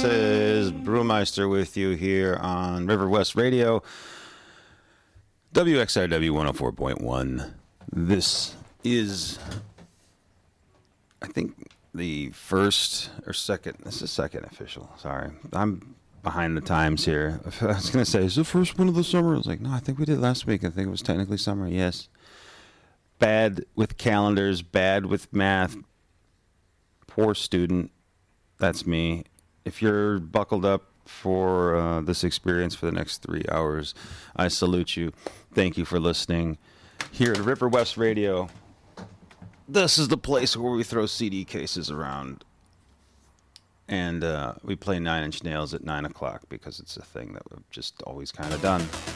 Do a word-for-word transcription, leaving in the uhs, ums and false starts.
This is Brewmeister with you here on River West Radio, W X R W one oh four point one. This is, I think, the first or second, this is second official, sorry. I'm behind the times here. I was going to say, is it the first one of the summer? I was like, no, I think we did last week. I think it was technically summer, yes. Bad with calendars, bad with math, poor student. That's me. If you're buckled up for uh, this experience for the next three hours, I salute you. Thank you for listening. Here at River West Radio, this is the place where we throw C D cases around. And uh, we play Nine Inch Nails at nine o'clock because it's a thing that we've just always kind of done.